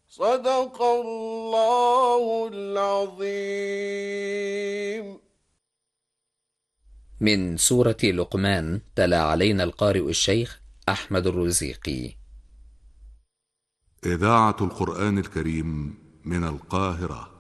صدق الله العظيم. من سورة لقمان، تلا علينا القارئ الشيخ أحمد الرزيقي. إذاعة القرآن الكريم من القاهرة.